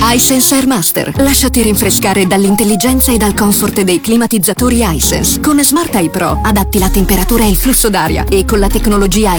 iSense Airmaster. Lasciati rinfrescare dall'intelligenza e dal comfort dei climatizzatori iSense. Con Smart Eye Pro adatti la temperatura e il flusso d'aria e con la tecnologia